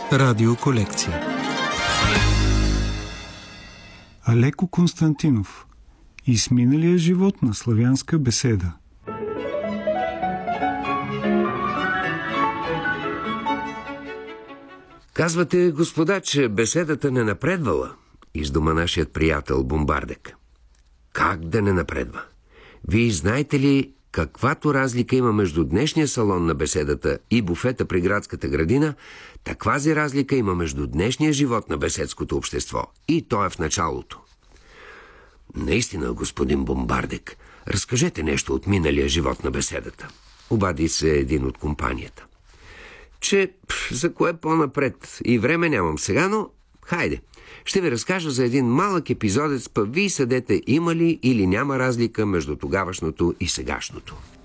Радиоколекция. Алеко Константинов. Изминалия живот на славянска беседа. Казвате, господа, че беседата не напредвала, издума нашият приятел Бомбардек. Как да не напредва? Вие знаете ли каквато разлика има между днешния салон на беседата и буфета при градската градина, таквази разлика има между днешния живот на беседското общество, и то е в началото. Наистина, господин Бомбардек, разкажете нещо от миналия живот на беседата. Обади се един от компанията. Че за кое по-напред и време нямам сега, но хайде, ще ви разкажа за един малък епизодец, па вие съдете има ли или няма разлика между тогавашното и сегашното.